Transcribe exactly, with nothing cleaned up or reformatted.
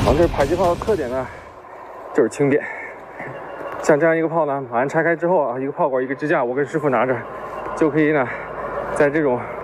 然后这迫击炮的特点呢，就是轻便。像这样一个炮呢，马上拆开之后啊，一个炮管一个支架，我跟师傅拿着，就可以呢，在这种